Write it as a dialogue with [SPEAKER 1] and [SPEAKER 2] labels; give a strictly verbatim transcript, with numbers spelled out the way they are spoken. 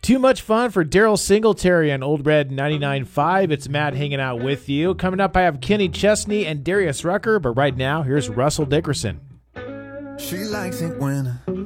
[SPEAKER 1] Too much fun for Daryl Singletary on Old Red ninety-nine point five. It's Matt hanging out with you. Coming up, I have Kenny Chesney and Darius Rucker, but right now, here's Russell Dickerson.
[SPEAKER 2] She likes it when